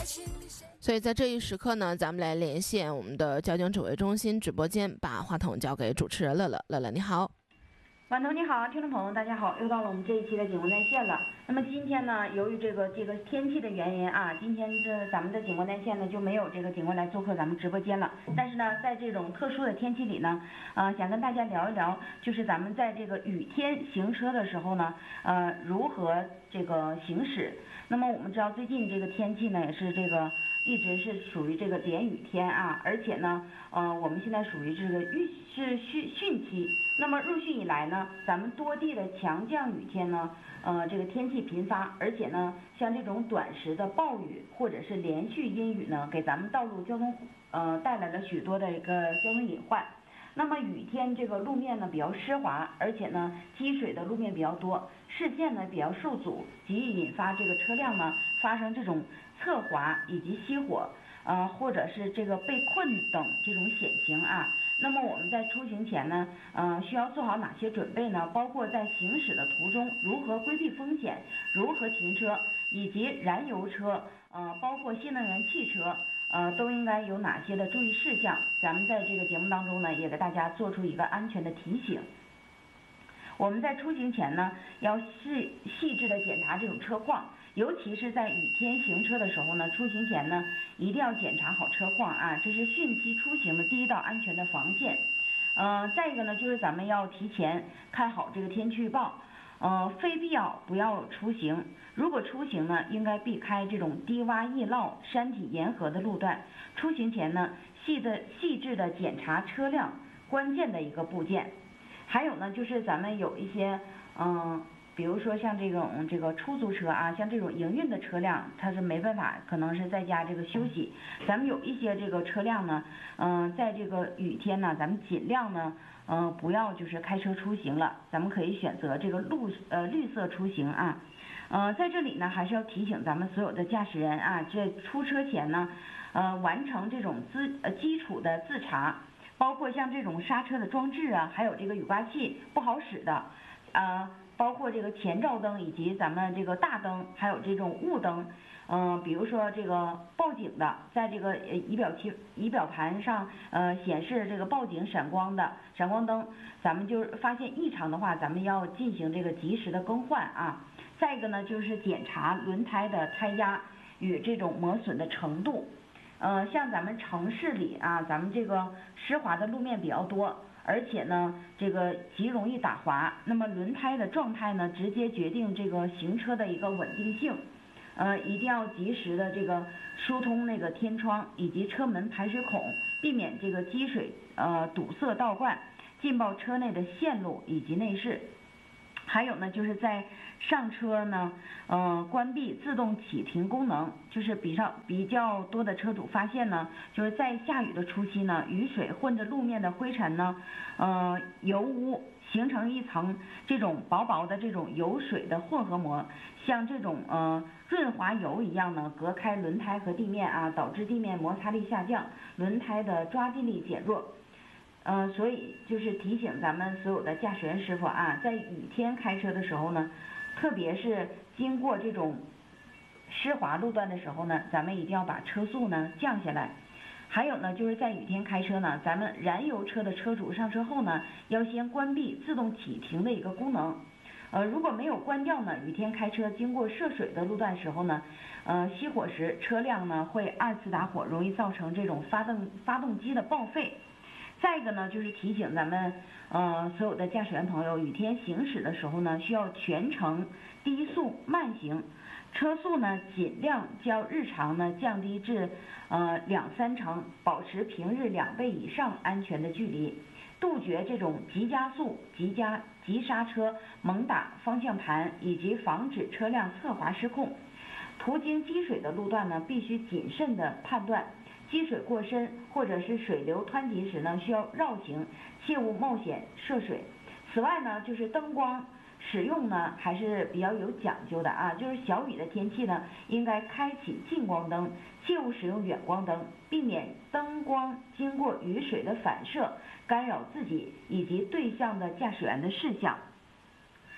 所以在这一时刻呢，咱们来连线我们的交警指挥中心直播间，把话筒交给主持人乐乐。乐乐你好。 晚头你好，听众朋友大家好，又到了我们这一期的警官在线了。那么今天呢，由于这个天气的原因啊，今天咱们的警官在线呢就没有这个警官来做客咱们直播间了。但是呢，在这种特殊的天气里呢，想跟大家聊一聊，就是咱们在这个雨天行车的时候呢，如何这个行驶。那么我们知道最近这个天气呢，也是这个一直是属于这个连雨天啊，而且呢，我们现在属于这个汛期。那么入汛以来呢，咱们多地的强降雨天呢，这个天气频发，而且呢，像这种短时的暴雨或者是连续阴雨呢，给咱们道路交通带来了许多的一个交通隐患。那么雨天这个路面呢比较湿滑，而且呢积水的路面比较多，视线呢比较受阻，极易引发这个车辆呢发生这种侧滑以及熄火，或者是这个被困等这种险情啊。那么我们在出行前呢，需要做好哪些准备呢？包括在行驶的途中如何规避风险，如何停车，以及燃油车，包括新能源汽车，都应该有哪些的注意事项？咱们在这个节目当中呢，也给大家做出一个安全的提醒。我们在出行前呢，要细致的检查这种车况，尤其是在雨天行车的时候呢，出行前呢，一定要检查好车况啊，这是汛期出行的第一道安全的防线。再一个呢，就是咱们要提前看好这个天气预报，非必要不要出行。如果出行呢，应该避开这种低洼易涝、山体严河的路段。出行前呢，细致的检查车辆关键的一个部件。还有呢，就是咱们有一些比如说像这个出租车啊，像这种营运的车辆，它是没办法，可能是在家这个休息。咱们有一些这个车辆呢，在这个雨天呢，咱们尽量呢，不要就是开车出行了，咱们可以选择这个绿色出行啊。在这里呢，还是要提醒咱们所有的驾驶人啊，这出车前呢，完成这种基础的自查。包括像这种刹车的装置啊，还有这个雨刮器不好使的，包括这个前照灯以及咱们这个大灯，还有这种雾灯，比如说这个报警的，在这个仪表盘上显示这个报警闪光灯，咱们就是发现异常的话，咱们要进行这个及时的更换啊。再一个呢，就是检查轮胎的胎压与这种磨损的程度。像咱们城市里啊，咱们这个湿滑的路面比较多，而且呢，这个极容易打滑。那么轮胎的状态呢，直接决定这个行车的一个稳定性。一定要及时的这个疏通那个天窗以及车门排水孔，避免这个积水堵塞倒灌，浸爆车内的线路以及内饰。还有呢，就是在上车呢，关闭自动启停功能，就是比较多的车主发现呢，就是在下雨的初期呢，雨水混着路面的灰尘呢，油污形成一层这种薄薄的这种油水的混合膜，像这种润滑油一样呢，隔开轮胎和地面啊，导致地面摩擦力下降，轮胎的抓地力减弱。所以就是提醒咱们所有的驾驶员师傅啊，在雨天开车的时候呢，特别是经过这种湿滑路段的时候呢，咱们一定要把车速呢降下来。还有呢，就是在雨天开车呢，咱们燃油车的车主上车后呢，要先关闭自动启停的一个功能。如果没有关掉呢，雨天开车经过涉水的路段时候呢，熄火时车辆呢会二次打火，容易造成这种发动机的报废。再一个呢，就是提醒咱们所有的驾驶员朋友，雨天行驶的时候呢，需要全程低速慢行，车速呢尽量较日常呢降低至2-3成，保持平日2倍以上安全的距离，杜绝这种急加速、急刹车、猛打方向盘，以及防止车辆侧滑失控。途经积水的路段呢，必须谨慎的判断。积水过深或者是水流湍急时呢，需要绕行，切勿冒险涉水。此外呢，就是灯光使用呢还是比较有讲究的啊，就是小雨的天气呢，应该开启近光灯，切勿使用远光灯，避免灯光经过雨水的反射干扰自己以及对向的驾驶员的视线。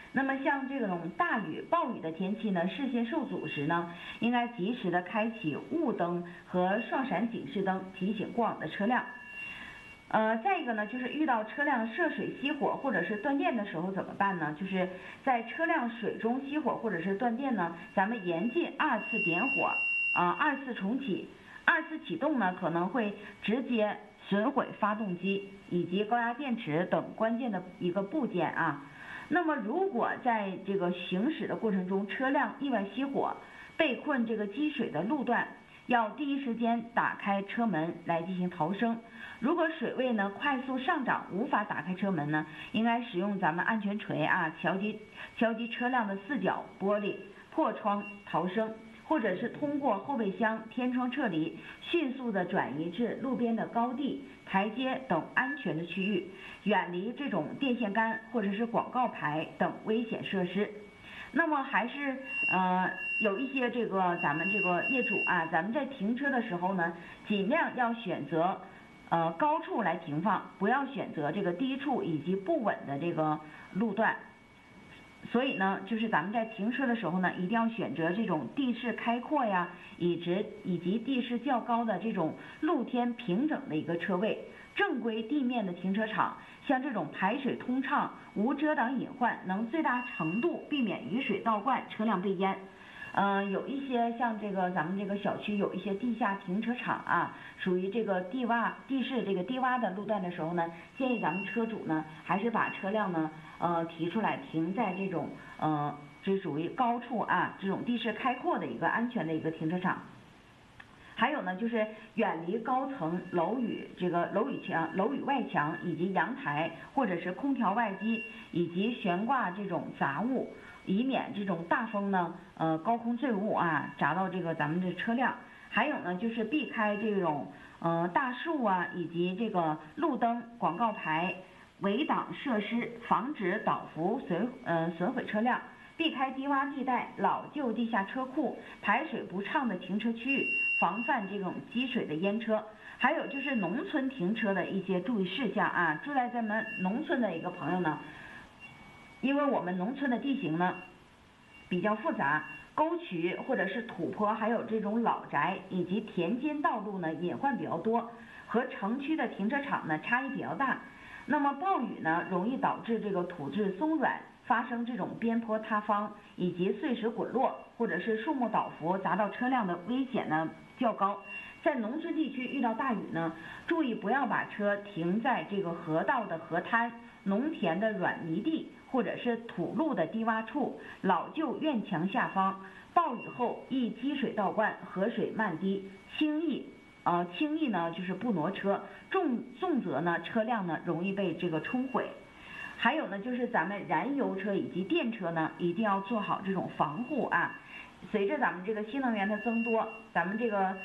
那么像这种大雨、暴雨的天气呢，视线受阻时呢，应该及时的开启雾灯和双闪警示灯，提醒过往的车辆。再一个呢，就是遇到车辆涉水熄火或者是断电的时候怎么办呢？就是在车辆水中熄火或者是断电呢，咱们严禁二次点火，二次重启，二次启动呢可能会直接损毁发动机以及高压电池等关键的一个部件啊。那么如果在这个行驶的过程中，车辆意外熄火，被困这个积水的路段，要第一时间打开车门来进行逃生。如果水位呢快速上涨，无法打开车门呢，应该使用咱们安全锤啊，敲击车辆的四角玻璃，破窗逃生，或者是通过后备箱、天窗撤离，迅速的转移至路边的高地、台阶等安全的区域，远离这种电线杆或者是广告牌等危险设施。那么还是有一些咱们这个业主啊，咱们在停车的时候呢，尽量要选择高处来停放，不要选择这个低处以及不稳的这个路段。所以呢，就是咱们在停车的时候呢，一定要选择这种地势开阔呀，以及地势较高的这种露天平整的一个车位。正规地面的停车场，像这种排水通畅、无遮挡隐患，能最大程度避免雨水倒灌、车辆被淹。有一些像咱们这个小区有一些地下停车场啊，属于这个地势低洼的路段的时候呢，建议咱们车主呢还是把车辆呢提出来停在这种这属于高处啊，这种地势开阔的一个安全的一个停车场。还有呢，就是远离高层楼宇楼宇外墙以及阳台或者是空调外机以及悬挂这种杂物，以免这种大风呢高空坠物啊砸到咱们的车辆。还有呢，就是避开这种大树啊以及这个路灯、广告牌、围挡设施，防止倒伏损毁车辆。避开低洼地带、老旧地下车库、排水不畅的停车区域，防范这种积水的淹车。还有就是农村停车的一些注意事项啊，住在咱们农村的一个朋友呢，因为我们农村的地形呢比较复杂，沟渠或者是土坡，还有这种老宅以及田间道路呢隐患比较多，和城区的停车场呢差异比较大。那么暴雨呢容易导致这个土质松软，发生这种边坡塌方以及碎石滚落，或者是树木倒伏砸到车辆的危险呢较高。在农村地区遇到大雨呢，注意不要把车停在这个河道的河滩、农田的软泥地或者是土路的低洼处、老旧院墙下方。暴雨后易积水倒灌，河水漫滴，轻易呢就是不挪车，重则呢车辆呢容易被冲毁。还有呢，就是咱们燃油车以及电车呢，一定要做好这种防护啊。随着咱们新能源的增多，咱们